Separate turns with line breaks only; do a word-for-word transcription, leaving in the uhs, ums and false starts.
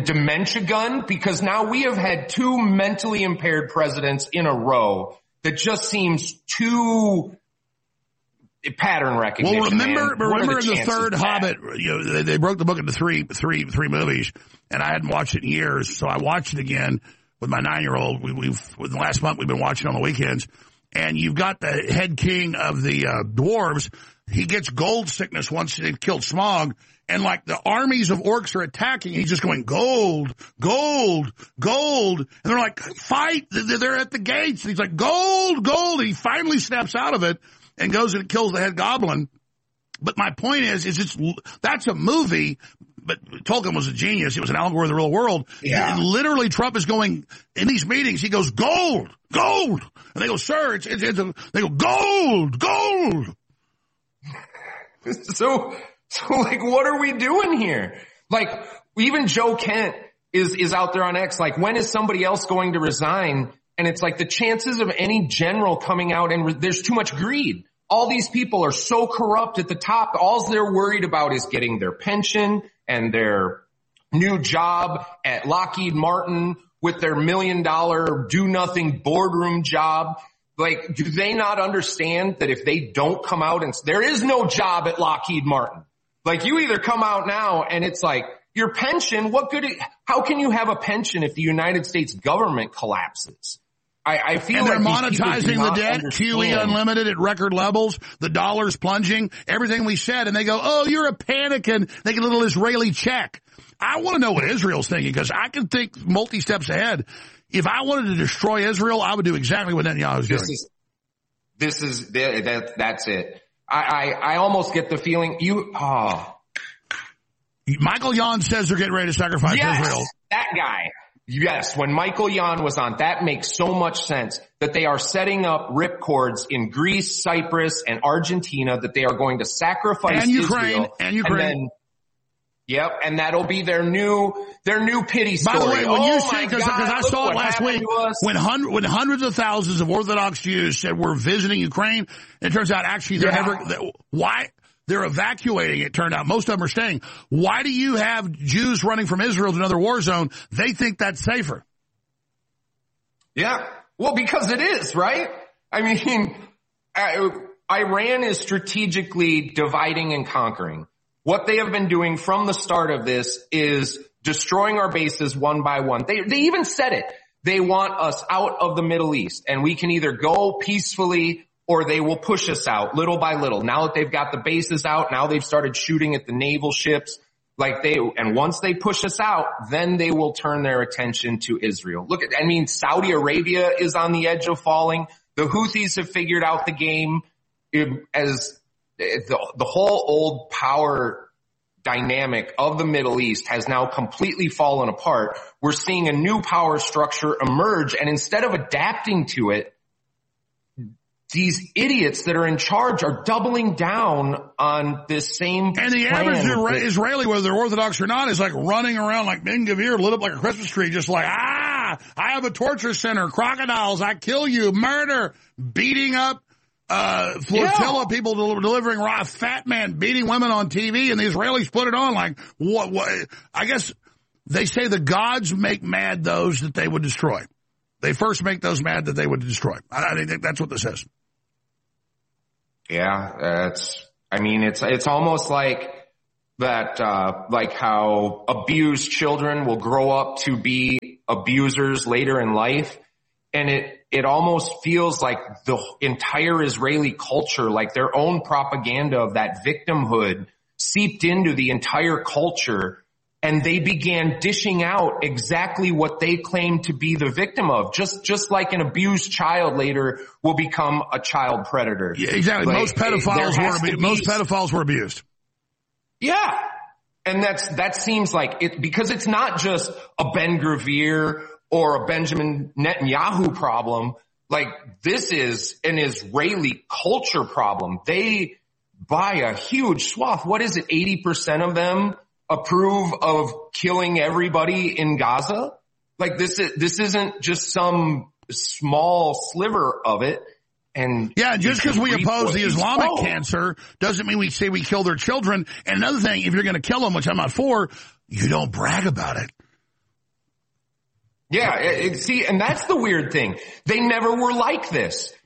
and dementia gun, because now we have had two mentally impaired presidents in a row that just seems too pattern recognition.
Well, remember, remember
the
in the third Hobbit, you know, they, they broke the book into three, three, three movies, and I hadn't watched it in years, so I watched it again with my nine-year-old. We, we've, with the last month, we've been watching on the weekends, and you've got the head king of the uh, dwarves. He gets gold sickness once they've killed Smaug, and like the armies of orcs are attacking, he's just going, gold, gold, gold. And they're like, fight, they're at the gates. And he's like, gold, gold. And he finally snaps out of it and goes and kills the head goblin. But my point is, is it's, that's a movie, but Tolkien was a genius. He was an allegory of the real world.
Yeah.
And literally Trump is going, in these meetings, he goes, gold, gold. And they go, sir, it's, it's, it's a, they go, gold, gold.
So, so like, what are we doing here? Like, even Joe Kent is, is out there on X. Like, when is somebody else going to resign? And it's like the chances of any general coming out and re- there's too much greed. All these people are so corrupt at the top. All they're worried about is getting their pension and their new job at Lockheed Martin with their million dollar do nothing boardroom job. Like, do they not understand that if they don't come out and there is no job at Lockheed Martin? Like, you either come out now and it's like your pension, what good, how can you have a pension if the United States government collapses? I, I feel
and they're
like
monetizing the debt,
understand.
Q E unlimited at record levels, the dollar's plunging, everything we said, and they go, oh, you're a panicking. They get a little Israeli check. I want to know what Israel's thinking, because I can think multi-steps ahead. If I wanted to destroy Israel, I would do exactly what Netanyahu's
this
doing.
Is, this is, that, that's it. I, I, I almost get the feeling you, oh.
Michael Yon says they're getting ready to sacrifice
yes,
Israel.
That guy. Yes, when Michael Yon was on, that makes so much sense that they are setting up ripcords in Greece, Cyprus, and Argentina that they are going to sacrifice
and Ukraine,
Israel.
And Ukraine.
And then, yep, and that'll be their new their new pity story.
By the way, when
oh
you say, because I saw it last week, when, hundred, when hundreds of thousands of Orthodox Jews said we're visiting Ukraine, it turns out actually they're
yeah.
never, why? They're evacuating, it turned out. Most of them are staying. Why do you have Jews running from Israel to another war zone? They think that's safer.
Yeah. Well, because it is, right? I mean, Iran is strategically dividing and conquering. What they have been doing from the start of this is destroying our bases one by one. They, they even said it. They want us out of the Middle East, and we can either go peacefully or they will push us out little by little. Now that they've got the bases out, now they've started shooting at the naval ships like they, and once they push us out, then they will turn their attention to Israel. Look at, I mean, Saudi Arabia is on the edge of falling. The Houthis have figured out the game as the, the whole old power dynamic of the Middle East has now completely fallen apart. We're seeing a new power structure emerge, and instead of adapting to it, these idiots that are in charge are doubling down on this same
And the
plan
average
that,
Israeli, whether they're Orthodox or not, is like running around like Ben Gavir, lit up like a Christmas tree, just like, ah, I have a torture center, crocodiles, I kill you, murder, beating up uh flotilla yeah. people del- delivering raw, fat man beating women on T V, and the Israelis put it on like, what, what? I guess they say the gods make mad those that they would destroy. They first make those mad that they would destroy. I, I think that's what this is.
Yeah, that's, I mean, it's, it's almost like that, uh, like how abused children will grow up to be abusers later in life. And it, it almost feels like the entire Israeli culture, like their own propaganda of that victimhood seeped into the entire culture. And they began dishing out exactly what they claim to be the victim of. Just, just like an abused child later will become a child predator.
Yeah, exactly. Like, most pedophiles were abused. Most pedophiles were abused.
Yeah. And that's, that seems like it, because it's not just a Ben Gvir or a Benjamin Netanyahu problem. Like, this is an Israeli culture problem. They buy a huge swath. What is it? eighty percent of them approve of killing everybody in Gaza? Like, this is, this isn't just some small sliver of it. And
yeah, just because we oppose the Islamic oh. cancer doesn't mean we say we kill their children. And another thing, if you're going to kill them, which I'm not for, you don't brag about it.
Yeah, it, see, and that's the weird thing. They never were like this.